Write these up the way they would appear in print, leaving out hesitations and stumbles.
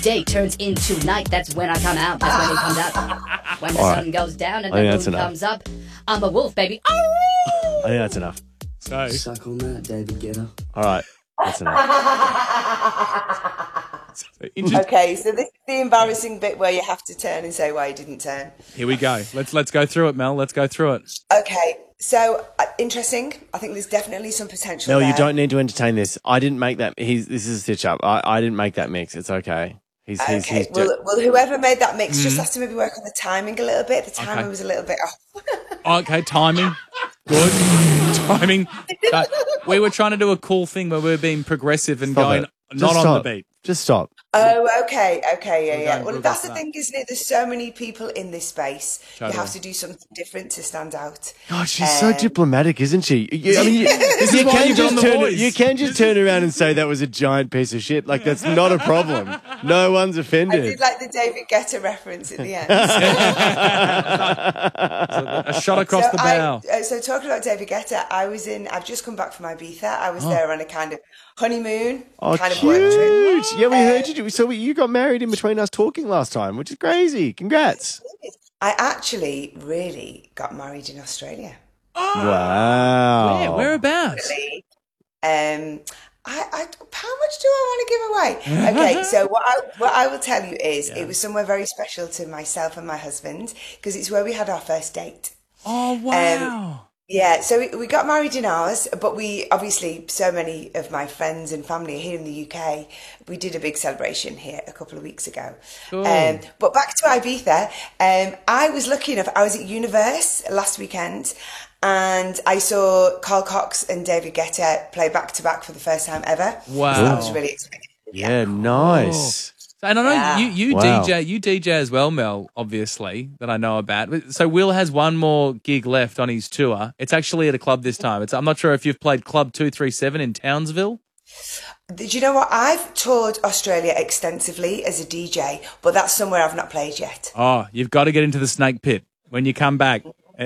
day turns into night, that's when I come out. That's when it comes out. When the sun goes down and the moon comes up, I'm a wolf, baby. I think that's enough. So, Suck on that, David Guetta. All right, that's enough. Okay, so this is the embarrassing bit where you have to turn and say why you didn't turn. here we go. Let's go through it, Mel. Let's go through it. Okay, so interesting. I think there's definitely some potential Mel, there. you don't need to entertain this. I didn't make that. This is a stitch up. I didn't make that mix. It's okay. Okay, well, whoever made that mix just has to maybe work on the timing a little bit. The timing was a little bit off. Okay, timing. Good. Timing. We were trying to do a cool thing where we were being progressive and going not on the beat. Just stop. Oh, okay, yeah. we'll Well, go that's for the that. thing, isn't it? There's so many people in this space. Totally. You have to do something different to stand out. God, she's so diplomatic, isn't she? I mean, This is why you've done The Voice. You can just turn around and say that was a giant piece of shit. Like, that's not a problem. No one's I offended. did like the David Guetta reference at the end. A shot across the bow. So talking about David Guetta, I've just come back from Ibiza. I was there on a kind of honeymoon, Oh, kind of work trip. cute. Yeah, we heard you. So you got married in between us talking last time, which is crazy. Congrats. I actually really got married in Australia. Wow. Whereabouts? Really. How much do I want to give away? Okay, so what I will tell you is it was somewhere very special to myself and my husband because it's where we had our first date. Oh, wow. Yeah, so we got married in ours, but we obviously, so many of my friends and family are here in the UK. We did a big celebration here a couple of weeks ago. Cool. But back to Ibiza, I was lucky enough, I was at Universe last weekend and I saw Carl Cox and David Guetta play back to back for the first time ever. Wow. So I was really excited. Yeah, nice. And I know you Wow. DJ as well, Mel, obviously, that I know about. So Will has one more gig left on his tour. It's actually at a club this time. I'm not sure if you've played Club 237 in Townsville. Do you know what? I've toured Australia extensively as a DJ, but that's somewhere I've not played yet. Oh, you've got to get into the Snake Pit when you come back.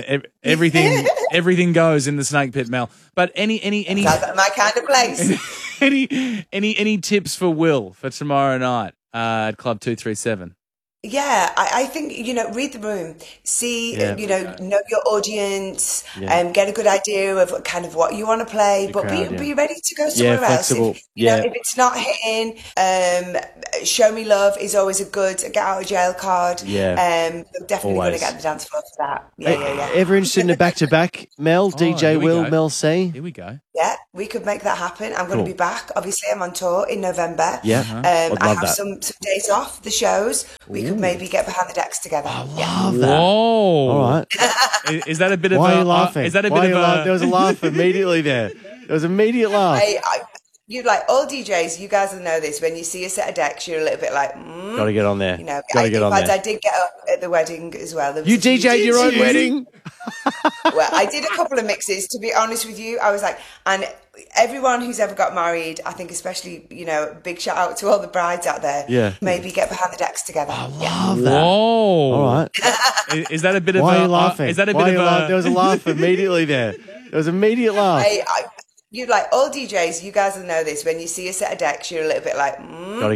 Everything goes in the Snake Pit, Mel. But any Sounds like my kind of place. any tips for Will for tomorrow night at Club 237? Yeah, I think, read the room, see, know your audience, get a good idea of what you want to play, but be ready to go somewhere else. Flexible. If it's not hitting, show me love is always a good get out of jail card. Yeah. Definitely going to get the dance floor for that. Yeah. Ever interested in a back-to-back, Mel? DJ here we Will, go. Mel C? Here we go. Yeah, we could make that happen. I'm going to be back. Obviously, I'm on tour in November. Yeah, I'd I love have that. some days off the shows. We could maybe get behind the decks together. Love that. Whoa! All right. Is that a bit of Why a? are you laughing? Is that a Why bit are of you a? laughing? There was a laugh immediately there. There was an immediate laugh. You like all DJs, you guys will know this. When you see a set of decks, you're a little bit like, Got to get on there. Got to get on in fact, there. I did get up at the wedding as well. There was You a few DJ'd your own DJs. wedding? Well, I did a couple of mixes, to be honest with you. I was like, and everyone who's ever got married, I think especially, big shout out to all the brides out there. Yeah. Maybe get behind the decks together. Love that. Whoa! All right. Is that a bit of Why a? are you laughing? Is that a Why bit are of you a? laughing? There was a laugh immediately there. There was an immediate laugh. You like all DJs, you guys will know this. When you see a set of decks, you're a little bit like,